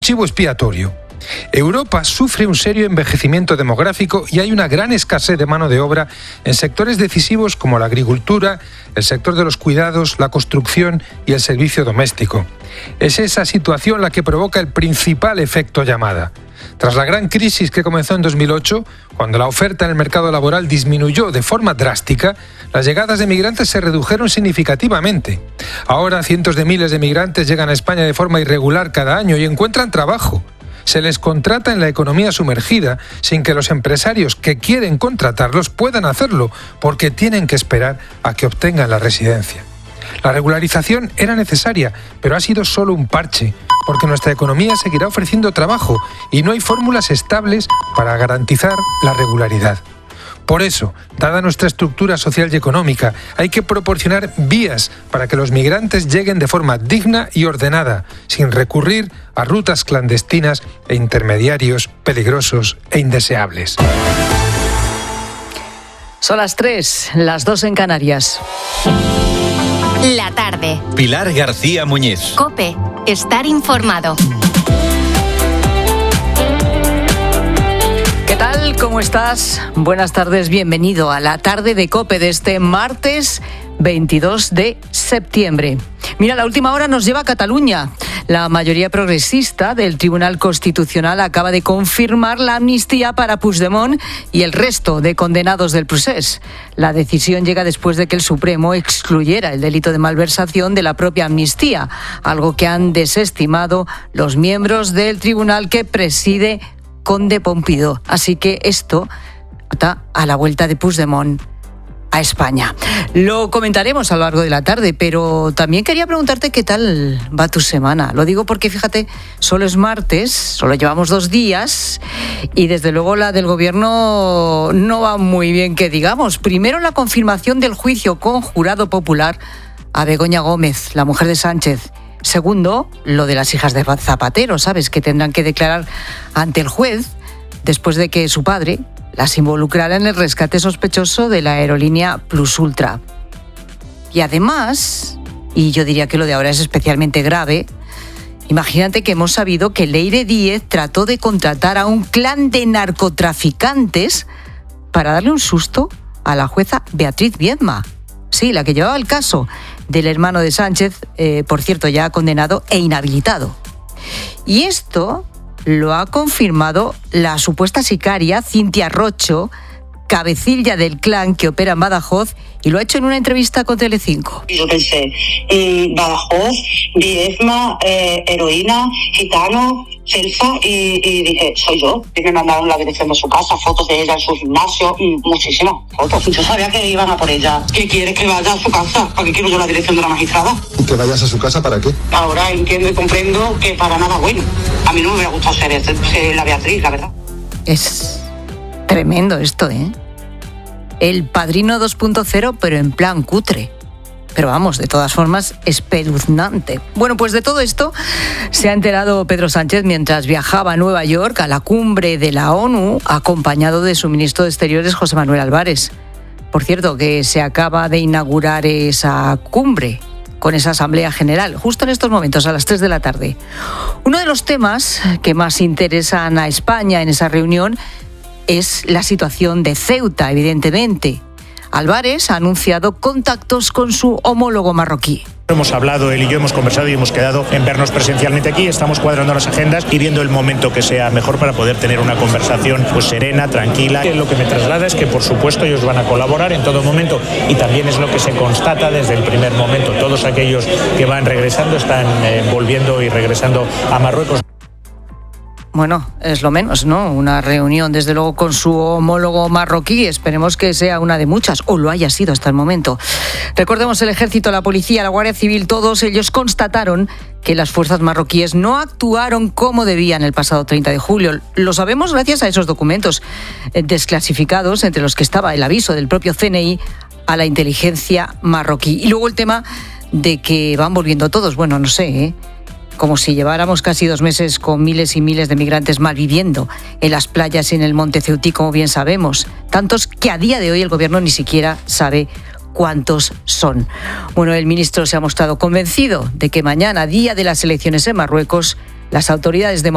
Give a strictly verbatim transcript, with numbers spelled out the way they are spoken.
chivo expiatorio. Europa sufre un serio envejecimiento demográfico y hay una gran escasez de mano de obra en sectores decisivos como la agricultura, el sector de los cuidados, la construcción y el servicio doméstico. Es esa situación la que provoca el principal efecto llamada. Tras la gran crisis que comenzó en dos mil ocho, cuando la oferta en el mercado laboral disminuyó de forma drástica, las llegadas de migrantes se redujeron significativamente. Ahora cientos de miles de migrantes llegan a España de forma irregular cada año y encuentran trabajo. Se les contrata en la economía sumergida sin que los empresarios que quieren contratarlos puedan hacerlo porque tienen que esperar a que obtengan la residencia. La regularización era necesaria, pero ha sido solo un parche, porque nuestra economía seguirá ofreciendo trabajo y no hay fórmulas estables para garantizar la regularidad. Por eso, dada nuestra estructura social y económica, hay que proporcionar vías para que los migrantes lleguen de forma digna y ordenada, sin recurrir a rutas clandestinas e intermediarios peligrosos e indeseables. Son las tres, las dos en Canarias. La tarde. Pilar García Muñiz. COPE. Estar informado. ¿Qué tal? ¿Cómo estás? Buenas tardes, bienvenido a la tarde de COPE de este martes veintidós de septiembre. Mira, la última hora nos lleva a Cataluña. La mayoría progresista del Tribunal Constitucional acaba de confirmar la amnistía para Puigdemont y el resto de condenados del procés. La decisión llega después de que el Supremo excluyera el delito de malversación de la propia amnistía, algo que han desestimado los miembros del tribunal que preside Conde Pompidou. Así que esto está a la vuelta de Puigdemont a España. Lo comentaremos a lo largo de la tarde, pero también quería preguntarte qué tal va tu semana. Lo digo porque, fíjate, solo es martes, solo llevamos dos días y desde luego la del gobierno no va muy bien, que digamos. Primero, la confirmación del juicio con jurado popular a Begoña Gómez, la mujer de Sánchez. Segundo, lo de las hijas de Zapatero, ¿sabes?, que tendrán que declarar ante el juez después de que su padre las involucrará en el rescate sospechoso de la aerolínea Plus Ultra. Y además, y yo diría que lo de ahora es especialmente grave, imagínate que hemos sabido que Leire Díez trató de contratar a un clan de narcotraficantes para darle un susto a la jueza Beatriz Viedma. Sí, la que llevaba el caso del hermano de Sánchez, eh, por cierto, ya condenado e inhabilitado. Y esto lo ha confirmado la supuesta sicaria Cintia Rocho, cabecilla del clan que opera en Badajoz, y lo ha hecho en una entrevista con Telecinco. Yo pensé, mmm, Badajoz, Viedma, eh, heroína, gitano, Celsa, y, y dije, soy yo. Y me mandaron la dirección de su casa, fotos de ella en su gimnasio, y muchísimas fotos. Yo sabía que iban a por ella. ¿Qué quieres que vaya a su casa? ¿Para qué quiero yo la dirección de la magistrada? ¿Que vayas a su casa para qué? Ahora entiendo y comprendo que para nada bueno. A mí no me hubiera gustado ser, ser la Beatriz, la verdad. Es tremendo esto, ¿eh? El Padrino dos punto cero, pero en plan cutre. Pero vamos, de todas formas, espeluznante. Bueno, pues de todo esto se ha enterado Pedro Sánchez mientras viajaba a Nueva York a la cumbre de la ONU, acompañado de su ministro de Exteriores, José Manuel Álvarez. Por cierto, que se acaba de inaugurar esa cumbre con esa Asamblea General, justo en estos momentos, a las tres de la tarde. Uno de los temas que más interesan a España en esa reunión es la situación de Ceuta, evidentemente. Álvarez ha anunciado contactos con su homólogo marroquí. Hemos hablado, él y yo hemos conversado y hemos quedado en vernos presencialmente aquí. Estamos cuadrando las agendas y viendo el momento que sea mejor para poder tener una conversación pues serena, tranquila. Lo que me traslada es que, por supuesto, ellos van a colaborar en todo momento y también es lo que se constata desde el primer momento. Todos aquellos que van regresando están eh, volviendo y regresando a Marruecos. Bueno, es lo menos, ¿no? Una reunión, desde luego, con su homólogo marroquí. Esperemos que sea una de muchas, o lo haya sido hasta el momento. Recordemos, el Ejército, la Policía, la Guardia Civil, todos ellos constataron que las fuerzas marroquíes no actuaron como debían el pasado treinta de julio. Lo sabemos gracias a esos documentos desclasificados, entre los que estaba el aviso del propio C N I a la inteligencia marroquí. Y luego el tema de que van volviendo todos. Bueno, no sé, ¿eh? Como si lleváramos casi dos meses con miles y miles de migrantes malviviendo en las playas y en el monte Ceutí, como bien sabemos. Tantos que a día de hoy el gobierno ni siquiera sabe cuántos son. Bueno, el ministro se ha mostrado convencido de que mañana, día de las elecciones en Marruecos, las autoridades de